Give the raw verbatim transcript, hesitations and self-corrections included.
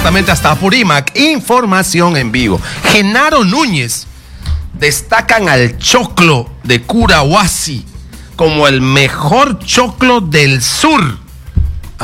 directamente hasta Apurímac. Información en vivo. Genaro Núñez destacan al choclo de Curahuasi como el mejor choclo del sur.